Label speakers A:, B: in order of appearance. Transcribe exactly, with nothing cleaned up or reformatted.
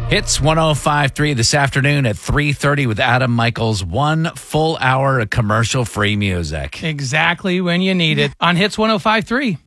A: Hits one oh five point three this afternoon at three thirty with Adam Michaels. One full hour of commercial-free music.
B: Exactly when you need it. On Hits one oh five point three.